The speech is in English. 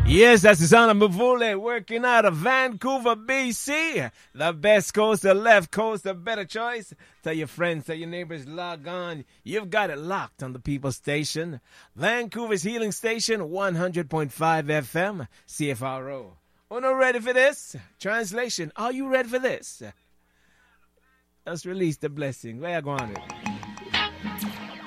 Yes, that's the sound of Mvule working out of Vancouver, BC. The best coast, the left coast, the better choice. Tell your friends, tell your neighbors, log on. You've got it locked on the People Station. Vancouver's Healing Station, 100.5 FM, CFRO. Uno ready for this? Translation, are you ready for this? Let's release the blessing. Where you going?